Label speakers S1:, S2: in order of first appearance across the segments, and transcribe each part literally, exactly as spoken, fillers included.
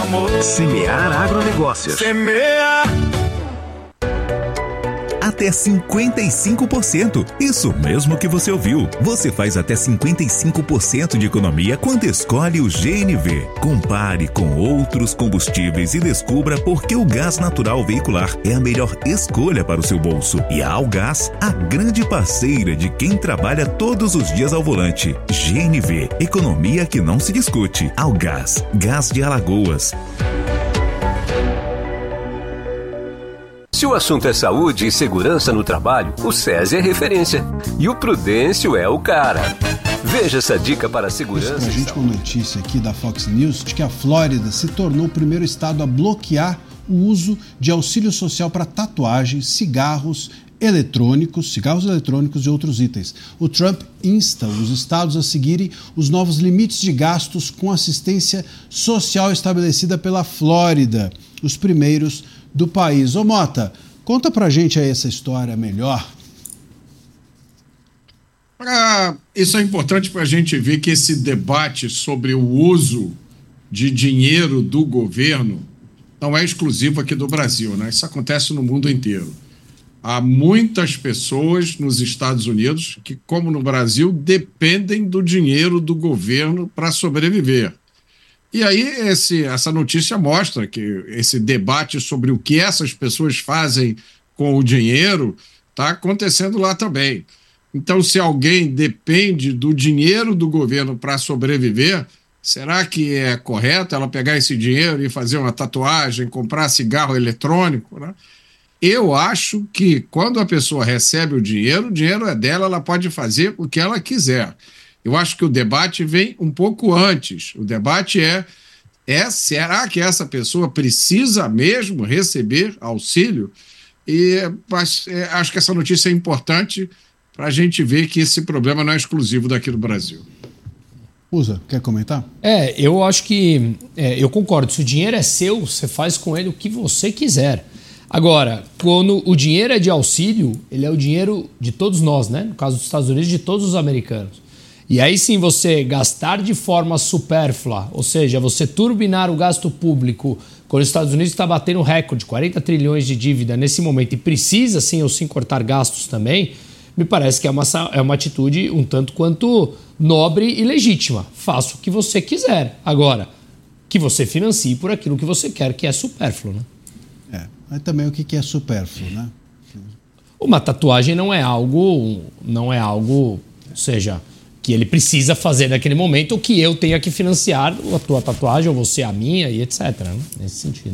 S1: amor.
S2: Semear Agronegócios.
S1: Semear.
S3: Até cinquenta e cinco por cento. Isso mesmo que você ouviu. Você faz até cinquenta e cinco por cento de economia quando escolhe o G N V. Compare com outros combustíveis e descubra por que o gás natural veicular é a melhor escolha para o seu bolso. E a Algás, a grande parceira de quem trabalha todos os dias ao volante. G N V, economia que não se discute. Algás, gás de Alagoas.
S4: Se o assunto é saúde e segurança no trabalho, o SESI é referência. E o Prudêncio é o cara. Veja essa dica para a segurança.
S5: Pra gente uma notícia aqui da Fox News de que a Flórida se tornou o primeiro estado a bloquear o uso de auxílio social para tatuagens, cigarros eletrônicos, cigarros eletrônicos e outros itens. O Trump insta os estados a seguirem os novos limites de gastos com assistência social estabelecida pela Flórida, os primeiros do país. Ô Mota, conta pra gente aí essa história melhor.
S6: Ah, isso é importante para a gente ver que esse debate sobre o uso de dinheiro do governo não é exclusivo aqui do Brasil, né? Isso acontece no mundo inteiro. Há muitas pessoas nos Estados Unidos que, como no Brasil, dependem do dinheiro do governo para sobreviver. E aí esse, essa notícia mostra que esse debate sobre o que essas pessoas fazem com o dinheiro está acontecendo lá também. Então, se alguém depende do dinheiro do governo para sobreviver, será que é correto ela pegar esse dinheiro e fazer uma tatuagem, comprar cigarro eletrônico, né? Eu acho que quando a pessoa recebe o dinheiro, o dinheiro é dela, ela pode fazer o que ela quiser. Eu acho que o debate vem um pouco antes. O debate é, é será que essa pessoa precisa mesmo receber auxílio? E mas, é, acho que essa notícia é importante para a gente ver que esse problema não é exclusivo daqui do Brasil.
S5: Usa, quer comentar?
S7: É, eu acho que... É, eu concordo. Se o dinheiro é seu, você faz com ele o que você quiser. Agora, quando o dinheiro é de auxílio, ele é o dinheiro de todos nós, né? No caso dos Estados Unidos, de todos os americanos. E aí sim você gastar de forma supérflua, ou seja, você turbinar o gasto público, quando os Estados Unidos está batendo recorde, quarenta trilhões de dívida nesse momento, e precisa sim ou sim cortar gastos também, me parece que é uma, é uma atitude um tanto quanto nobre e legítima. Faça o que você quiser. Agora, que você financie por aquilo que você quer, que é supérfluo, né?
S5: É, mas também o que é supérfluo, né?
S7: Uma tatuagem não é algo, não é algo, ou seja, que ele precisa fazer naquele momento, ou que eu tenha que financiar a tua tatuagem, ou você a minha, e etcétera. Né? Nesse sentido.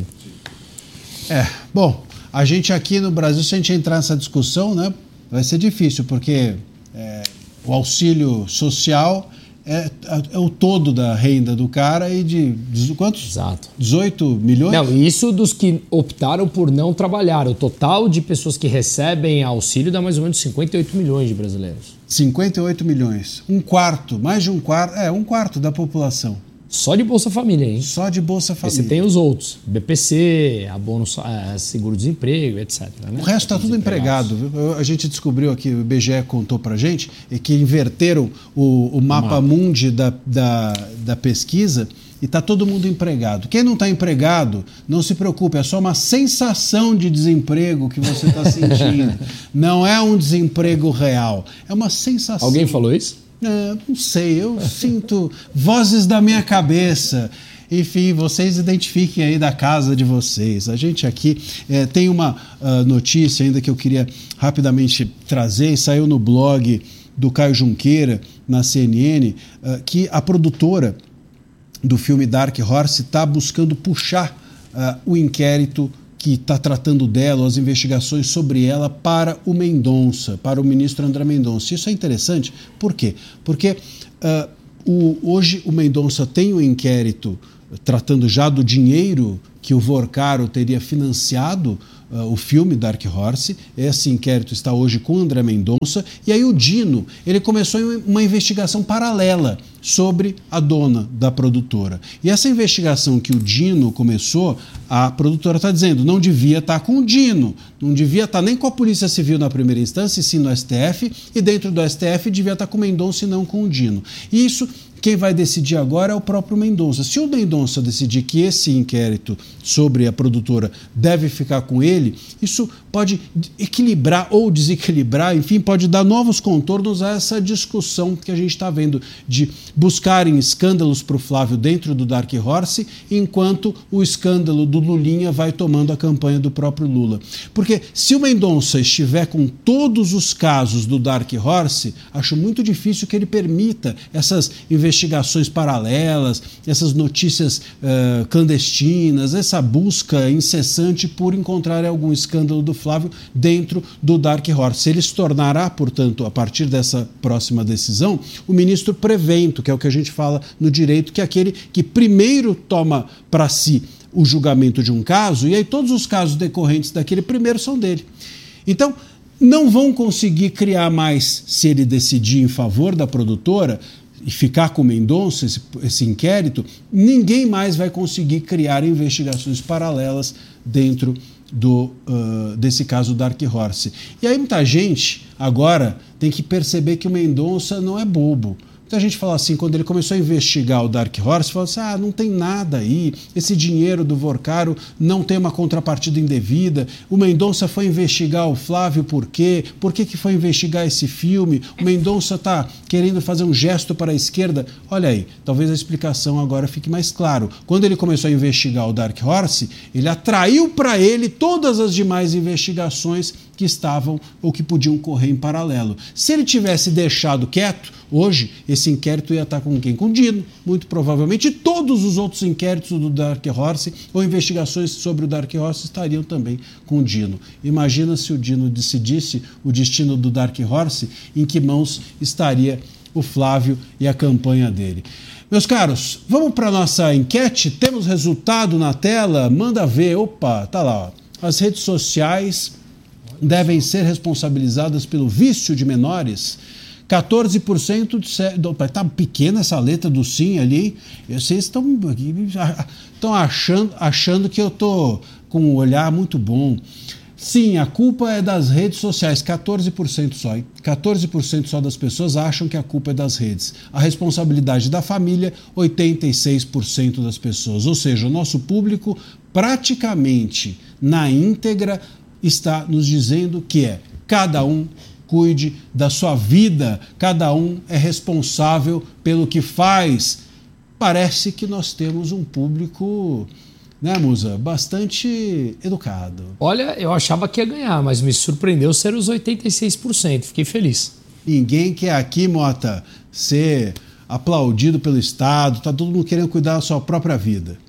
S5: É, bom, a gente aqui no Brasil, se a gente entrar nessa discussão, né, vai ser difícil, porque é, o auxílio social é, é o todo da renda do cara e de, de quantos?
S7: Exato.
S5: dezoito milhões?
S7: Não, isso dos que optaram por não trabalhar. O total de pessoas que recebem auxílio dá mais ou menos cinquenta e oito milhões de brasileiros.
S5: cinquenta e oito milhões. Um quarto, mais de um quarto, é, um quarto da população.
S7: Só de Bolsa Família, hein?
S5: Só de Bolsa Família.
S7: E você tem os outros, B P C, abono, é, seguro-desemprego, etcétera. Né?
S5: O resto está tudo empregado. Viu? A gente descobriu aqui, o I B G E contou pra gente, é que inverteram o, o mapa, mapa mundi da, da, da pesquisa e está todo mundo empregado. Quem não está empregado, não se preocupe, é só uma sensação de desemprego que você está sentindo. Não é um desemprego real, é uma sensação.
S7: Alguém falou isso?
S5: É, não sei, eu sinto vozes da minha cabeça. Enfim, vocês identifiquem aí da casa de vocês. A gente aqui é, tem uma uh, notícia ainda que eu queria rapidamente trazer, e saiu no blog do Caio Junqueira, na C N N, uh, que a produtora do filme Dark Horse está buscando puxar uh, o inquérito que está tratando dela, as investigações sobre ela, para o Mendonça, para o ministro André Mendonça. Isso é interessante, por quê? Porque uh, o, hoje o Mendonça tem um inquérito tratando já do dinheiro que o Vorcaro teria financiado uh, o filme Dark Horse. Esse inquérito está hoje com o André Mendonça. E aí o Dino, ele começou uma investigação paralela sobre a dona da produtora. E essa investigação que o Dino começou, a produtora está dizendo, não devia estar com o Dino, não devia estar nem com a Polícia Civil na primeira instância, e sim no S T F, e dentro do S T F devia estar com o Mendonça e não com o Dino. E isso quem vai decidir agora é o próprio Mendonça. Se o Mendonça decidir que esse inquérito sobre a produtora deve ficar com ele, isso pode equilibrar ou desequilibrar, enfim, pode dar novos contornos a essa discussão que a gente está vendo de buscarem escândalos para o Flávio dentro do Dark Horse, enquanto o escândalo do Lulinha vai tomando a campanha do próprio Lula. Porque se o Mendonça estiver com todos os casos do Dark Horse, acho muito difícil que ele permita essas investigações paralelas, essas notícias uh, clandestinas, essa busca incessante por encontrar algum escândalo do Flávio dentro do Dark Horse. Ele se tornará, portanto, a partir dessa próxima decisão, o ministro prevento, que é o que a gente fala no direito, que é aquele que primeiro toma para si o julgamento de um caso, e aí todos os casos decorrentes daquele primeiro são dele. Então, não vão conseguir criar mais, se ele decidir em favor da produtora e ficar com o Mendonça, esse, esse inquérito, ninguém mais vai conseguir criar investigações paralelas dentro do, uh, desse caso Dark Horse. E aí muita gente agora tem que perceber que o Mendonça não é bobo. Muita gente fala assim, quando ele começou a investigar o Dark Horse, falou assim, ah, não tem nada aí, esse dinheiro do Vorcaro não tem uma contrapartida indevida, o Mendonça foi investigar o Flávio por quê? Por que que foi investigar esse filme? O Mendonça está querendo fazer um gesto para a esquerda? Olha aí, talvez a explicação agora fique mais claro. Quando ele começou a investigar o Dark Horse, ele atraiu para ele todas as demais investigações que estavam ou que podiam correr em paralelo. Se ele tivesse deixado quieto, hoje esse inquérito ia estar com quem? Com o Dino, muito provavelmente, e todos os outros inquéritos do Dark Horse ou investigações sobre o Dark Horse estariam também com o Dino. Imagina se o Dino decidisse o destino do Dark Horse, em que mãos estaria o Flávio e a campanha dele. Meus caros, vamos para a nossa enquete? Temos resultado na tela? Manda ver. Opa, tá lá. Ó. As redes sociais devem ser responsabilizadas pelo vício de menores. quatorze por cento está pequena essa letra do sim ali. Vocês estão estão achando, achando que eu estou com um olhar muito bom. Sim, a culpa é das redes sociais, quatorze por cento só. Hein? quatorze por cento só das pessoas acham que a culpa é das redes. A responsabilidade da família, oitenta e seis por cento das pessoas. Ou seja, o nosso público praticamente na íntegra está nos dizendo que é cada um cuide da sua vida, cada um é responsável pelo que faz. Parece que nós temos um público, né, Musa, bastante educado.
S7: Olha, eu achava que ia ganhar, mas me surpreendeu ser os oitenta e seis por cento, fiquei feliz.
S5: Ninguém quer aqui, Mota, ser aplaudido pelo Estado, tá todo mundo querendo cuidar da sua própria vida.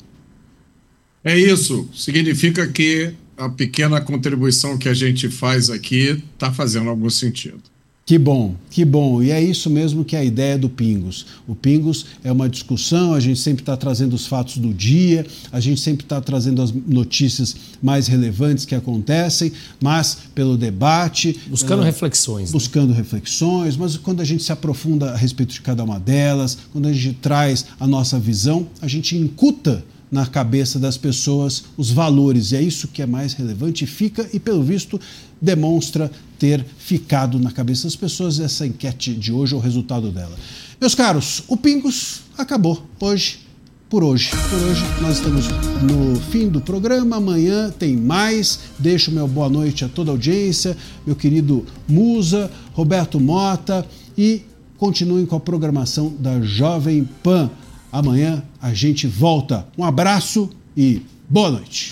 S6: É isso, significa que a pequena contribuição que a gente faz aqui está fazendo algum sentido.
S5: Que bom, que bom. E é isso mesmo que é a ideia do Pingos. O Pingos é uma discussão, a gente sempre está trazendo os fatos do dia, a gente sempre está trazendo as notícias mais relevantes que acontecem, mas pelo debate...
S7: Buscando
S5: uh,
S7: reflexões.
S5: Buscando né? reflexões, mas quando a gente se aprofunda a respeito de cada uma delas, quando a gente traz a nossa visão, a gente incuta na cabeça das pessoas os valores, e é isso que é mais relevante, fica e pelo visto demonstra ter ficado na cabeça das pessoas essa enquete de hoje, o resultado dela. Meus caros, o Pingos acabou hoje, por hoje. Por hoje nós estamos no fim do programa, amanhã tem mais. Deixo meu boa noite a toda a audiência, meu querido Musa, Roberto Mota, e continuem com a programação da Jovem Pan. Amanhã a gente volta. Um abraço e boa noite.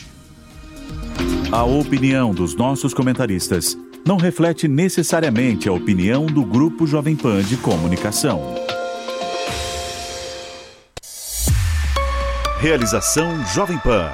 S3: A opinião dos nossos comentaristas não reflete necessariamente a opinião do Grupo Jovem Pan de Comunicação. Realização Jovem Pan.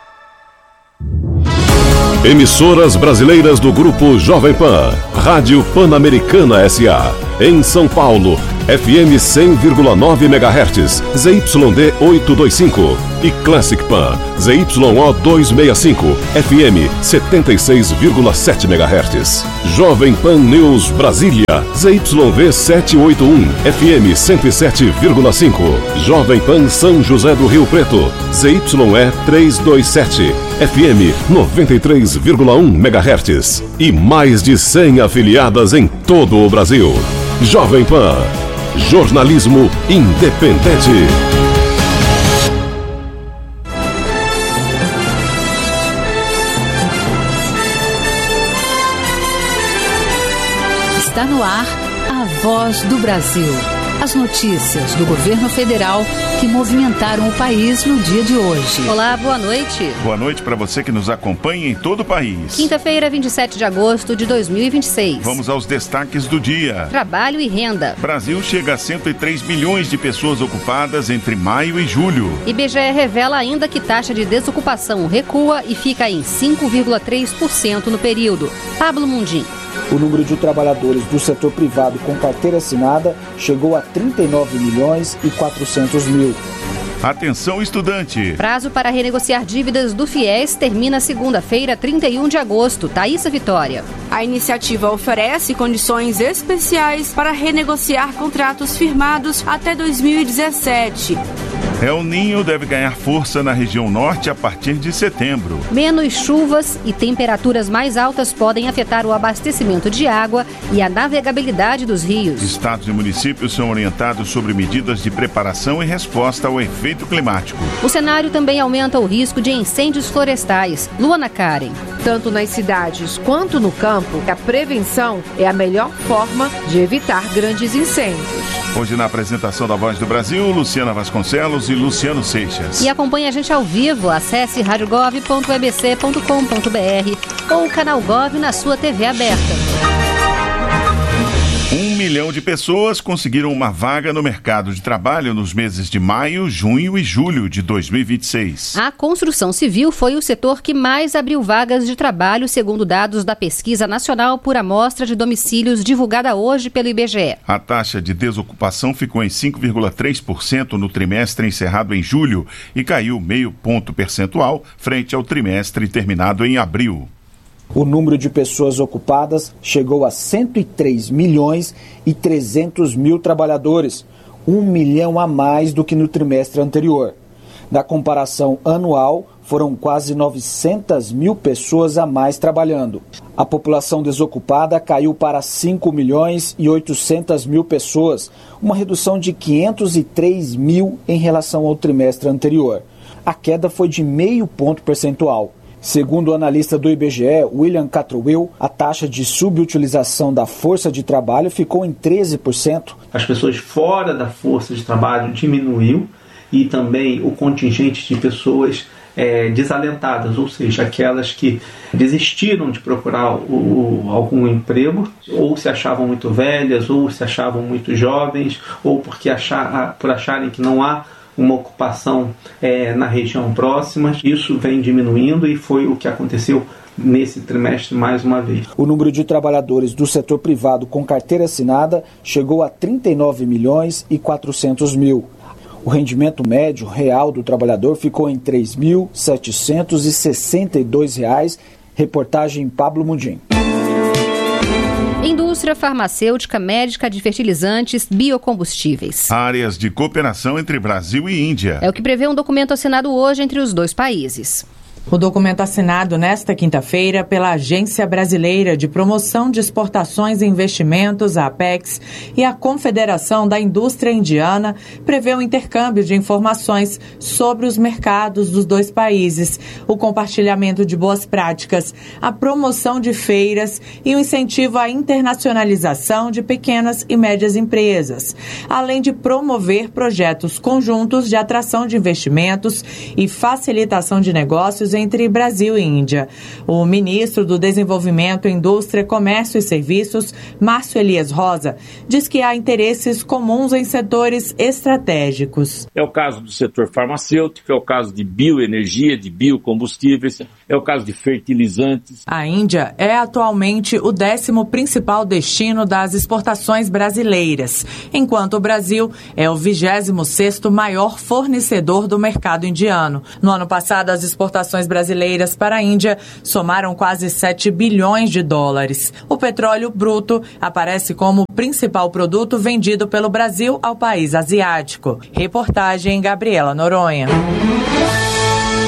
S4: Emissoras brasileiras do Grupo Jovem Pan. Rádio Pan-Americana S A. Em São Paulo, F M cem vírgula nove megahertz, Z Y D oitocentos e vinte e cinco. E Classic Pan, Z Y O duzentos e sessenta e cinco, F M setenta e seis vírgula sete megahertz. Jovem Pan News Brasília, Z Y V setecentos e oitenta e um, F M cento e sete vírgula cinco. Jovem Pan São José do Rio Preto, Z Y E trezentos e vinte e sete, F M noventa e três vírgula um megahertz. E mais de cem afiliadas em todo o Brasil. Jovem Pan, Jornalismo independente.
S1: Está no ar a Voz do Brasil. As notícias do governo federal que movimentaram o país no dia de hoje.
S8: Olá, boa noite.
S9: Boa noite para você que nos acompanha em todo o país.
S8: Quinta-feira, vinte e sete de agosto de dois mil e vinte e seis.
S9: Vamos aos destaques do dia.
S8: Trabalho e renda.
S9: Brasil chega a cento e três milhões de pessoas ocupadas entre maio e julho.
S8: I B G E revela ainda que taxa de desocupação recua e fica em cinco vírgula três por cento no período. Pablo Mundim.
S10: O número de trabalhadores do setor privado com carteira assinada chegou a trinta e nove milhões e quatrocentos mil.
S9: Atenção, estudante.
S8: Prazo para renegociar dívidas do FIES termina segunda-feira, trinta e um de agosto. Thaísa Vitória.
S11: A iniciativa oferece condições especiais para renegociar contratos firmados até dois mil e dezessete.
S9: El Ninho deve ganhar força na região norte a partir de setembro.
S8: Menos chuvas e temperaturas mais altas podem afetar o abastecimento de água e a navegabilidade dos rios.
S9: Estados e municípios são orientados sobre medidas de preparação e resposta ao efeito climático.
S8: O cenário também aumenta o risco de incêndios florestais. Luana Karen.
S12: Tanto nas cidades quanto no campo, a prevenção é a melhor forma de evitar grandes incêndios.
S9: Hoje na apresentação da Voz do Brasil, Luciana Vasconcelos e Luciano Seixas.
S8: E acompanhe a gente ao vivo. Acesse rádio gov ponto e b c ponto com ponto b r ou o canal Gov na sua T V aberta.
S9: Um milhão de pessoas conseguiram uma vaga no mercado de trabalho nos meses de maio, junho e julho de dois mil e vinte e seis.
S8: A construção civil foi o setor que mais abriu vagas de trabalho, segundo dados da Pesquisa Nacional por Amostra de Domicílios, divulgada hoje pelo I B G E.
S9: A taxa de desocupação ficou em cinco vírgula três por cento no trimestre encerrado em julho e caiu meio ponto percentual frente ao trimestre terminado em abril.
S10: O número de pessoas ocupadas chegou a cento e três milhões e trezentos mil trabalhadores, um milhão a mais do que no trimestre anterior. Na comparação anual, foram quase novecentas mil pessoas a mais trabalhando. A população desocupada caiu para cinco milhões e oitocentas mil pessoas, uma redução de quinhentos e três mil em relação ao trimestre anterior. A queda foi de meio ponto percentual. Segundo o analista do I B G E, William Catruel, a taxa de subutilização da força de trabalho ficou em treze por cento.
S13: As pessoas fora da força de trabalho diminuiu e também o contingente de pessoas é, desalentadas, ou seja, aquelas que desistiram de procurar o, algum emprego, ou se achavam muito velhas, ou se achavam muito jovens, ou porque achar, por acharem que não há uma ocupação é, na região próxima. Isso vem diminuindo e foi o que aconteceu nesse trimestre mais uma vez.
S10: O número de trabalhadores do setor privado com carteira assinada chegou a trinta e nove milhões e quatrocentos mil. O rendimento médio real do trabalhador ficou em três mil setecentos e sessenta e dois reais. Reportagem Pablo Mundim.
S8: Indústria farmacêutica, médica, de fertilizantes, biocombustíveis.
S9: Áreas de cooperação entre Brasil e Índia.
S8: É o que prevê um documento assinado hoje entre os dois países.
S14: O documento assinado nesta quinta-feira pela Agência Brasileira de Promoção de Exportações e Investimentos, a APEX, e a Confederação da Indústria Indiana prevê o intercâmbio de informações sobre os mercados dos dois países, o compartilhamento de boas práticas, a promoção de feiras e o incentivo à internacionalização de pequenas e médias empresas, além de promover projetos conjuntos de atração de investimentos e facilitação de negócios entre Brasil e Índia. O ministro do Desenvolvimento, Indústria, Comércio e Serviços, Márcio Elias Rosa, diz que há interesses comuns em setores estratégicos.
S15: É o caso do setor farmacêutico, é o caso de bioenergia, de biocombustíveis, é o caso de fertilizantes.
S14: A Índia é atualmente o décimo principal destino das exportações brasileiras, enquanto o Brasil é o vigésimo sexto maior fornecedor do mercado indiano. No ano passado, as exportações brasileiras para a Índia somaram quase sete bilhões de dólares. O petróleo bruto aparece como o principal produto vendido pelo Brasil ao país asiático. Reportagem Gabriela Noronha.
S9: Estudantes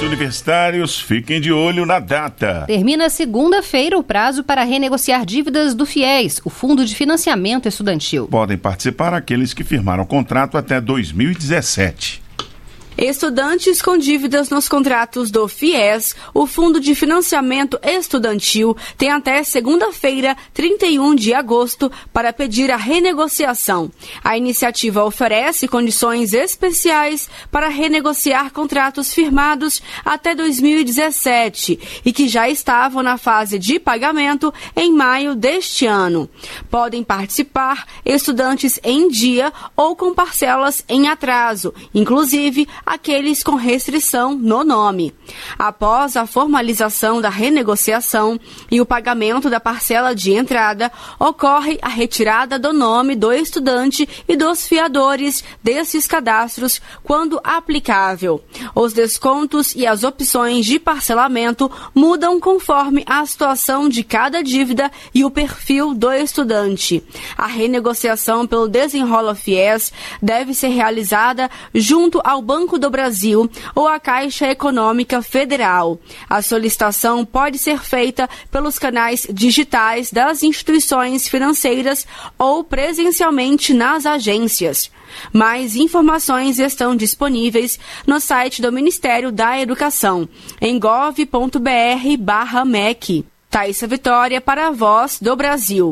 S9: universitários, fiquem de olho na data.
S8: Termina segunda-feira o prazo para renegociar dívidas do FIES, o Fundo de Financiamento Estudantil.
S9: Podem participar aqueles que firmaram contrato até dois mil e dezessete.
S11: Estudantes com dívidas nos contratos do FIES, o Fundo de Financiamento Estudantil, tem até segunda-feira, trinta e um de agosto, para pedir a renegociação. A iniciativa oferece condições especiais para renegociar contratos firmados até dois mil e dezessete e que já estavam na fase de pagamento em maio deste ano. Podem participar estudantes em dia ou com parcelas em atraso, inclusive aqueles com restrição no nome. Após a formalização da renegociação e o pagamento da parcela de entrada, ocorre a retirada do nome do estudante e dos fiadores desses cadastros, quando aplicável. Os descontos e as opções de parcelamento mudam conforme a situação de cada dívida e o perfil do estudante. A renegociação pelo Desenrola FIES deve ser realizada junto ao Banco do Brasil ou a Caixa Econômica Federal. A solicitação pode ser feita pelos canais digitais das instituições financeiras ou presencialmente nas agências. Mais informações estão disponíveis no site do Ministério da Educação, em gov ponto br barra M E C. Thaísa Vitória para a Voz do Brasil.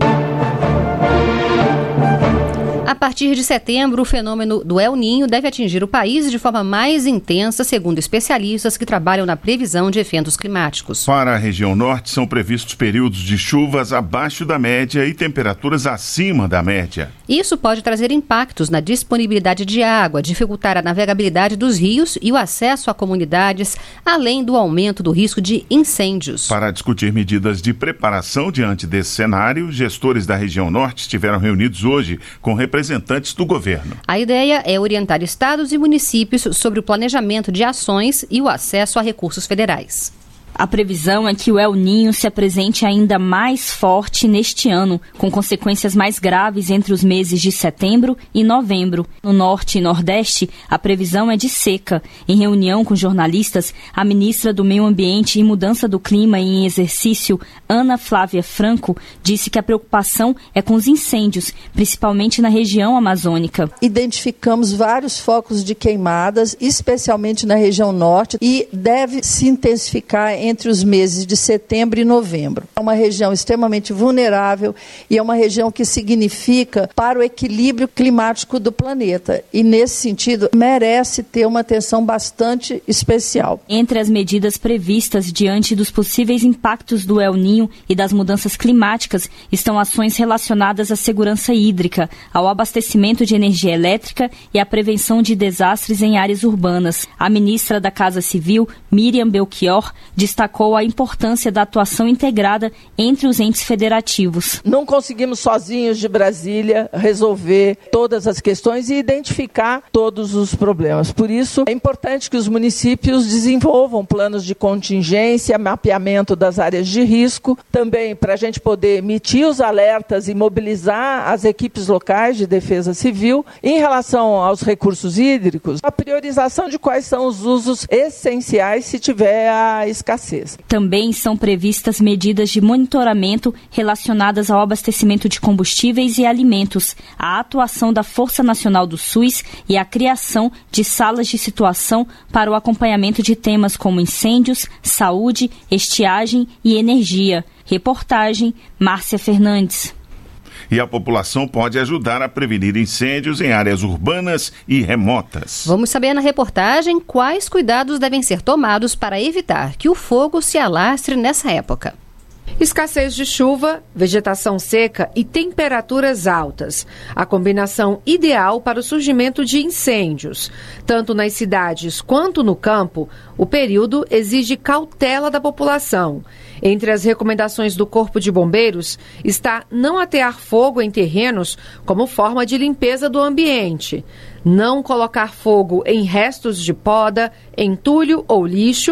S8: A partir de setembro, o fenômeno do El Niño deve atingir o país de forma mais intensa, segundo especialistas que trabalham na previsão de eventos climáticos.
S9: Para a região norte, são previstos períodos de chuvas abaixo da média e temperaturas acima da média.
S8: Isso pode trazer impactos na disponibilidade de água, dificultar a navegabilidade dos rios e o acesso a comunidades, além do aumento do risco de incêndios.
S9: Para discutir medidas de preparação diante desse cenário, gestores da região norte estiveram reunidos hoje com representantes representantes do governo.
S8: A ideia é orientar estados e municípios sobre o planejamento de ações e o acesso a recursos federais.
S16: A previsão é que o El Niño se apresente ainda mais forte neste ano, com consequências mais graves entre os meses de setembro e novembro. No norte e nordeste, a previsão é de seca. Em reunião com jornalistas, a ministra do Meio Ambiente e Mudança do Clima em exercício, Ana Flávia Franco, disse que a preocupação é com os incêndios, principalmente na região amazônica.
S17: Identificamos vários focos de queimadas, especialmente na região norte, e deve se intensificar entre os meses de setembro e novembro. É uma região extremamente vulnerável e é uma região que significa para o equilíbrio climático do planeta e, nesse sentido, merece ter uma atenção bastante especial.
S16: Entre as medidas previstas diante dos possíveis impactos do El Niño e das mudanças climáticas estão ações relacionadas à segurança hídrica, ao abastecimento de energia elétrica e à prevenção de desastres em áreas urbanas. A ministra da Casa Civil, Miriam Belchior, destacou a importância da atuação integrada entre os entes federativos.
S17: Não conseguimos sozinhos de Brasília resolver todas as questões e identificar todos os problemas. Por isso, é importante que os municípios desenvolvam planos de contingência, mapeamento das áreas de risco, também para a gente poder emitir os alertas e mobilizar as equipes locais de defesa civil. Em relação aos recursos hídricos, a priorização de quais são os usos essenciais se tiver a escassez.
S16: Também são previstas medidas de monitoramento relacionadas ao abastecimento de combustíveis e alimentos, a atuação da Força Nacional do SUS e a criação de salas de situação para o acompanhamento de temas como incêndios, saúde, estiagem e energia. Reportagem, Márcia Fernandes.
S9: E a população pode ajudar a prevenir incêndios em áreas urbanas e remotas.
S8: Vamos saber na reportagem quais cuidados devem ser tomados para evitar que o fogo se alastre nessa época.
S12: Escassez de chuva, vegetação seca e temperaturas altas. A combinação ideal para o surgimento de incêndios. Tanto nas cidades quanto no campo, o período exige cautela da população. Entre as recomendações do Corpo de Bombeiros está não atear fogo em terrenos como forma de limpeza do ambiente, não colocar fogo em restos de poda, entulho ou lixo,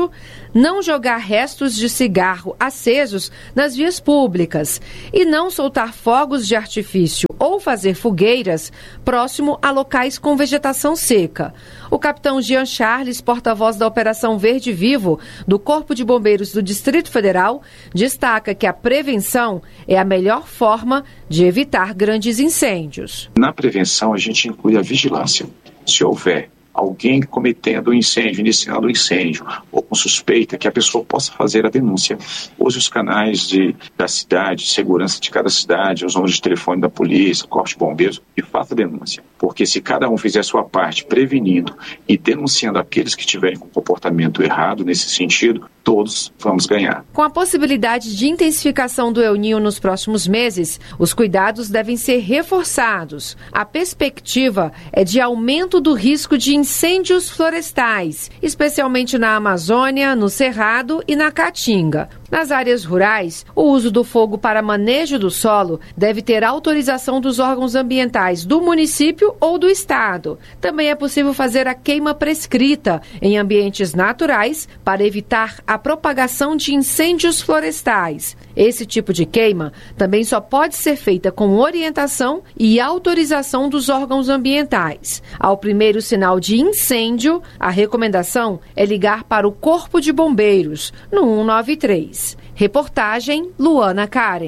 S12: não jogar restos de cigarro acesos nas vias públicas e não soltar fogos de artifício ou fazer fogueiras próximo a locais com vegetação seca. O capitão Jean Charles, porta-voz da Operação Verde Vivo do Corpo de Bombeiros do Distrito Federal, destaca que a prevenção é a melhor forma de evitar grandes incêndios.
S18: Na prevenção, a gente inclui a vigilância. Se houver alguém cometendo um incêndio, iniciando um incêndio, ou com suspeita, que a pessoa possa fazer a denúncia. Use os canais de, da cidade, segurança de cada cidade, os números de telefone da polícia, corpo de bombeiros, e faça a denúncia. Porque se cada um fizer a sua parte prevenindo e denunciando aqueles que tiverem com comportamento errado nesse sentido, todos vamos ganhar.
S12: Com a possibilidade de intensificação do El Niño nos próximos meses, os cuidados devem ser reforçados. A perspectiva é de aumento do risco de incêndios florestais, especialmente na Amazônia, no Cerrado e na Caatinga. Nas áreas rurais, o uso do fogo para manejo do solo deve ter autorização dos órgãos ambientais do município ou do estado. Também é possível fazer a queima prescrita em ambientes naturais para evitar a propagação de incêndios florestais. Esse tipo de queima também só pode ser feita com orientação e autorização dos órgãos ambientais. Ao primeiro sinal de incêndio, a recomendação é ligar para o Corpo de Bombeiros, no um nove três. Reportagem Luana Karen.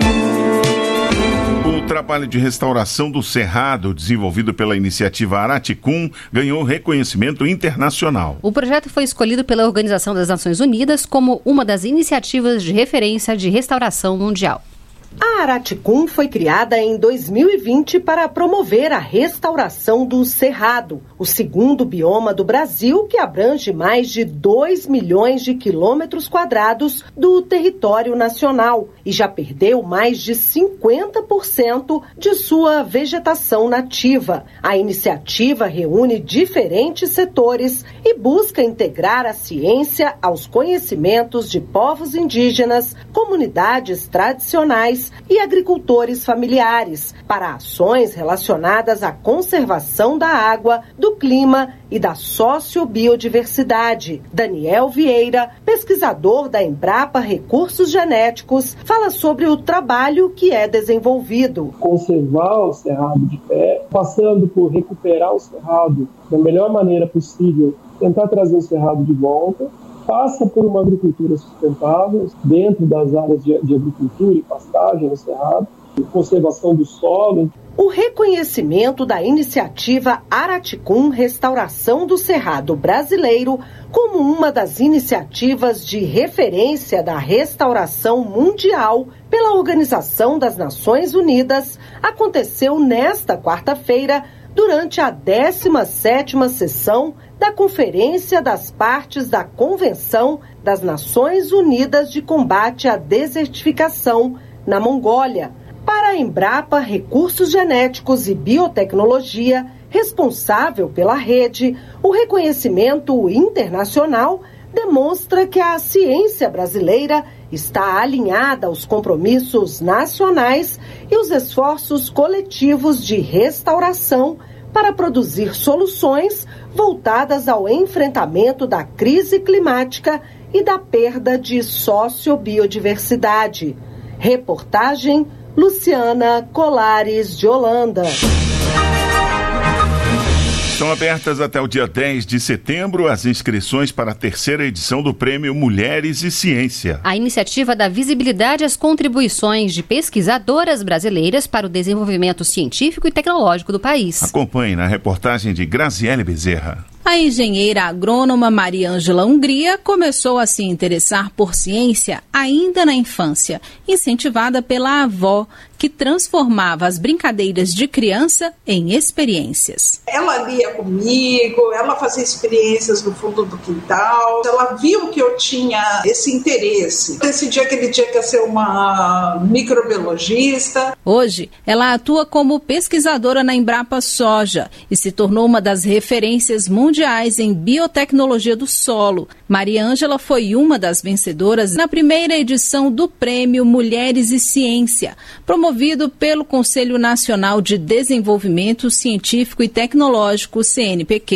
S9: O trabalho de restauração do Cerrado, desenvolvido pela iniciativa Araticum, ganhou reconhecimento internacional.
S8: O projeto foi escolhido pela Organização das Nações Unidas como uma das iniciativas de referência de restauração mundial.
S19: A Araticum foi criada em dois mil e vinte para promover a restauração do Cerrado, o segundo bioma do Brasil que abrange mais de dois milhões de quilômetros quadrados do território nacional e já perdeu mais de cinquenta por cento de sua vegetação nativa. A iniciativa reúne diferentes setores e busca integrar a ciência aos conhecimentos de povos indígenas, comunidades tradicionais e agricultores familiares para ações relacionadas à conservação da água, do clima e da sociobiodiversidade. Daniel Vieira, pesquisador da Embrapa Recursos Genéticos, fala sobre o trabalho que é desenvolvido.
S20: Conservar o cerrado de pé, passando por recuperar o cerrado da melhor maneira possível, tentar trazer o cerrado de volta, passa por uma agricultura sustentável, dentro das áreas de, de agricultura e pastagem no Cerrado, conservação do solo.
S19: O reconhecimento da iniciativa Araticum Restauração do Cerrado Brasileiro como uma das iniciativas de referência da restauração mundial pela Organização das Nações Unidas aconteceu nesta quarta-feira, durante a décima sétima sessão da Conferência das Partes da Convenção das Nações Unidas de Combate à Desertificação, na Mongólia. Para a Embrapa Recursos Genéticos e Biotecnologia, responsável pela rede, o reconhecimento internacional demonstra que a ciência brasileira está alinhada aos compromissos nacionais e os esforços coletivos de restauração para produzir soluções voltadas ao enfrentamento da crise climática e da perda de sociobiodiversidade. Reportagem Luciana Colares de Holanda.
S9: Estão abertas até o dia dez de setembro as inscrições para a terceira edição do Prêmio Mulheres e Ciência.
S8: A iniciativa dá visibilidade às contribuições de pesquisadoras brasileiras para o desenvolvimento científico e tecnológico do país.
S9: Acompanhe na reportagem de Graziele Bezerra.
S21: A engenheira agrônoma Mariângela Hungria começou a se interessar por ciência ainda na infância, incentivada pela avó, que transformava as brincadeiras de criança em experiências.
S22: Ela lia comigo, ela fazia experiências no fundo do quintal, ela viu que eu tinha esse interesse. Decidi aquele dia que ia ser uma microbiologista.
S21: Hoje, ela atua como pesquisadora na Embrapa Soja e se tornou uma das referências mundiais em biotecnologia do solo. Mariângela foi uma das vencedoras na primeira edição do Prêmio Mulheres e Ciência, promovido pelo Conselho Nacional de Desenvolvimento Científico e Tecnológico, C N P Q.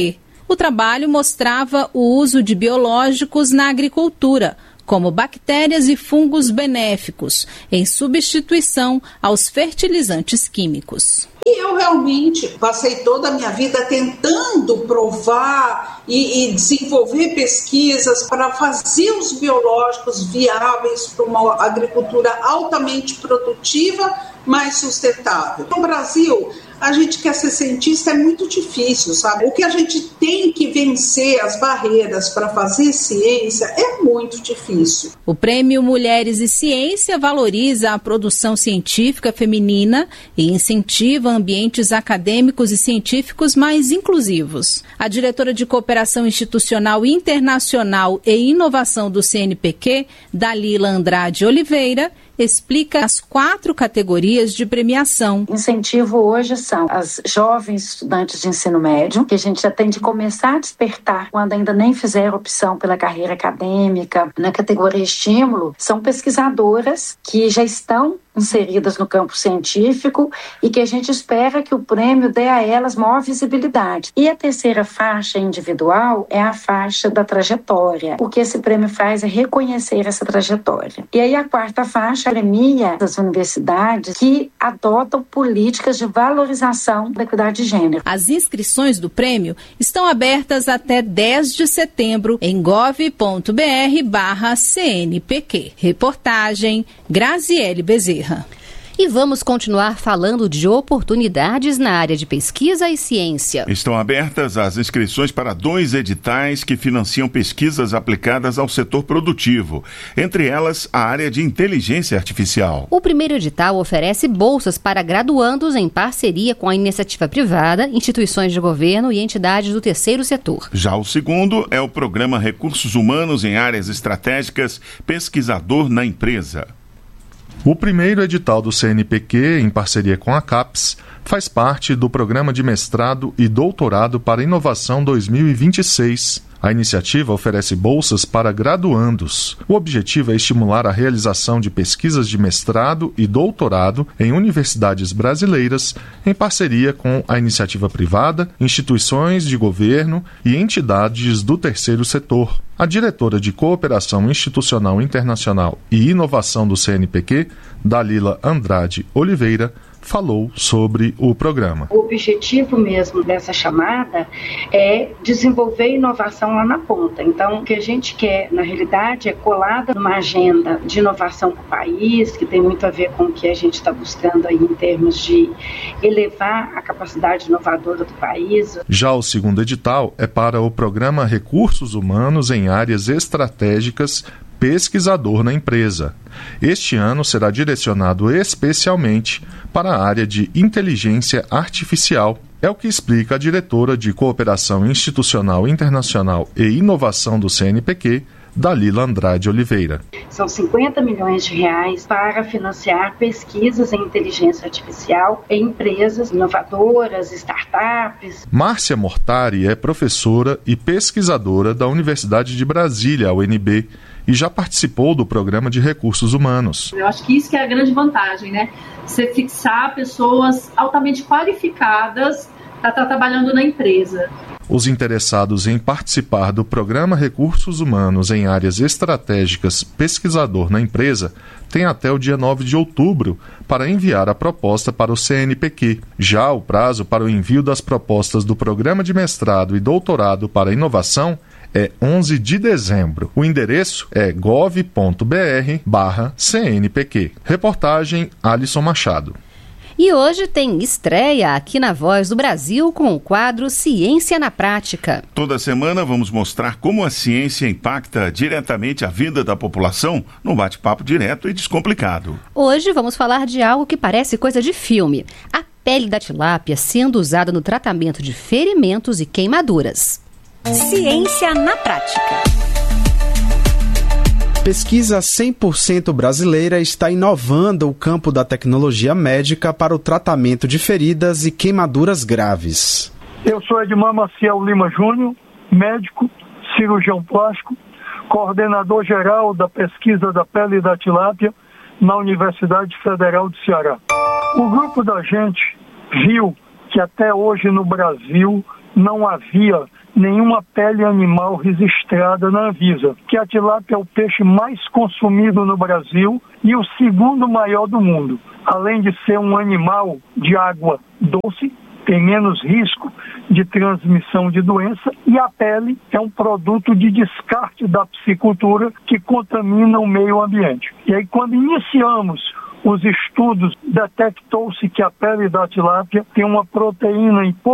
S21: O trabalho mostrava o uso de biológicos na agricultura, como bactérias e fungos benéficos, em substituição aos fertilizantes químicos.
S22: E eu realmente passei toda a minha vida tentando provar e, e desenvolver pesquisas para fazer os biológicos viáveis para uma agricultura altamente produtiva, mais sustentável. No Brasil, a gente quer ser cientista, é muito difícil, sabe? O que a gente tem que vencer, as barreiras para fazer ciência, é muito difícil.
S21: O Prêmio Mulheres e Ciência valoriza a produção científica feminina e incentiva ambientes acadêmicos e científicos mais inclusivos. A diretora de Cooperação Institucional Internacional e Inovação do C N P Q, Dalila Andrade Oliveira, explica as quatro categorias de premiação.
S2: Incentivo hoje são as jovens estudantes de ensino médio, que a gente já tem de começar a despertar quando ainda nem fizeram opção pela carreira acadêmica. Na categoria estímulo, são pesquisadoras que já estão inseridas no campo científico e que a gente espera que o prêmio dê a elas maior visibilidade. E a terceira faixa individual é a faixa da trajetória. O que esse prêmio faz é reconhecer essa trajetória. E aí a quarta faixa premia as universidades que adotam políticas de valorização da equidade de gênero.
S21: As inscrições do prêmio estão abertas até dez de setembro em gov.br barra CNPq. Reportagem Graziele Bezerra.
S8: E vamos continuar falando de oportunidades na área de pesquisa e ciência.
S9: Estão abertas as inscrições para dois editais que financiam pesquisas aplicadas ao setor produtivo, entre elas a área de inteligência artificial.
S8: O primeiro edital oferece bolsas para graduandos em parceria com a iniciativa privada, instituições de governo e entidades do terceiro setor.
S9: Já o segundo é o programa Recursos Humanos em Áreas Estratégicas, Pesquisador na Empresa.
S6: O primeiro edital do C N P Q, em parceria com a CAPES, faz parte do Programa de Mestrado e Doutorado para Inovação dois mil e vinte e seis. A iniciativa oferece bolsas para graduandos. O objetivo é estimular a realização de pesquisas de mestrado e doutorado em universidades brasileiras, em parceria com a iniciativa privada, instituições de governo e entidades do terceiro setor. A diretora de Cooperação Institucional Internacional e Inovação do C N P Q, Dalila Andrade Oliveira, falou sobre o programa.
S23: O objetivo mesmo dessa chamada é desenvolver inovação lá na ponta. Então, o que a gente quer, na realidade, é colada numa agenda de inovação para o país, que tem muito a ver com o que a gente está buscando aí em termos de elevar a capacidade inovadora do país.
S6: Já o segundo edital é para o programa Recursos Humanos em Áreas Estratégicas, Pesquisador na Empresa. Este ano será direcionado especialmente para a área de inteligência artificial. É o que explica a diretora de Cooperação Institucional Internacional e Inovação do C N P Q, Dalila Andrade Oliveira.
S23: São cinquenta milhões de reais para financiar pesquisas em inteligência artificial em empresas inovadoras, startups.
S6: Márcia Mortari é professora e pesquisadora da Universidade de Brasília, a U N B, e já participou do programa de recursos humanos.
S24: Eu acho que isso que é a grande vantagem, né? Você fixar pessoas altamente qualificadas para estar trabalhando na empresa.
S6: Os interessados em participar do programa Recursos Humanos em Áreas Estratégicas Pesquisador na Empresa têm até o dia nove de outubro para enviar a proposta para o C N P Q. Já o prazo para o envio das propostas do Programa de Mestrado e Doutorado para Inovação é onze de dezembro. O endereço é gov.br barra CNPq. Reportagem Alisson Machado.
S8: E hoje tem estreia aqui na Voz do Brasil com o quadro Ciência na Prática.
S9: Toda semana vamos mostrar como a ciência impacta diretamente a vida da população num bate-papo direto e descomplicado.
S8: Hoje vamos falar de algo que parece coisa de filme: a pele da tilápia sendo usada no tratamento de ferimentos e queimaduras. Ciência na Prática.
S5: Pesquisa cem por cento brasileira está inovando o campo da tecnologia médica para o tratamento de feridas e queimaduras graves.
S25: Eu sou Edmar Maciel Lima Júnior, médico, cirurgião plástico, coordenador geral da pesquisa da pele da tilápia na Universidade Federal de Ceará. O grupo da gente viu que até hoje no Brasil não havia nenhuma pele animal registrada na Anvisa, que a tilápia é o peixe mais consumido no Brasil e o segundo maior do mundo. Além de ser um animal de água doce, tem menos risco de transmissão de doença, e a pele é um produto de descarte da piscicultura que contamina o meio ambiente. E aí, quando iniciamos os estudos, detectou-se que a pele da tilápia tem uma proteína importante